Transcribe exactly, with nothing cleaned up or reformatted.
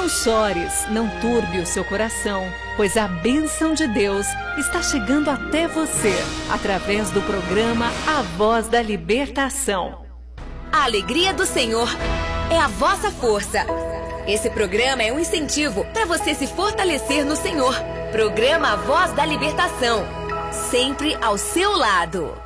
Não chores, não turbe o seu coração, pois a bênção de Deus está chegando até você, através do programa A Voz da Libertação. A alegria do Senhor é a vossa força. Esse programa é um incentivo para você se fortalecer no Senhor. Programa A Voz da Libertação, sempre ao seu lado.